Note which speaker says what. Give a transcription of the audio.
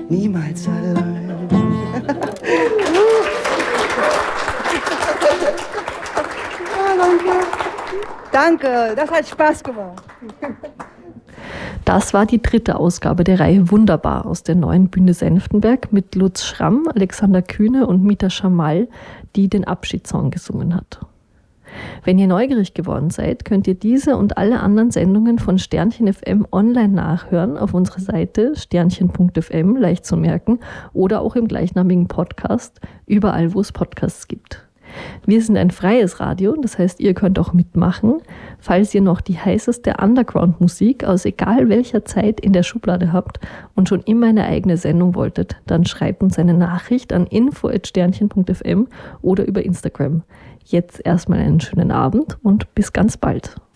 Speaker 1: niemals allein. Danke, das hat Spaß gemacht.
Speaker 2: Das war die 3. Ausgabe der Reihe Wunderbar aus der Neuen Bühne Senftenberg mit Lutz Schramm, Alexander Kühne und Mita Schamal, die den Abschiedssong gesungen hat. Wenn ihr neugierig geworden seid, könnt ihr diese und alle anderen Sendungen von Sternchen FM online nachhören auf unserer Seite sternchen.fm, leicht zu merken, oder auch im gleichnamigen Podcast, überall wo es Podcasts gibt. Wir sind ein freies Radio, das heißt, ihr könnt auch mitmachen. Falls ihr noch die heißeste Underground-Musik aus egal welcher Zeit in der Schublade habt und schon immer eine eigene Sendung wolltet, dann schreibt uns eine Nachricht an info@sternchen.fm oder über Instagram. Jetzt erstmal einen schönen Abend und bis ganz bald.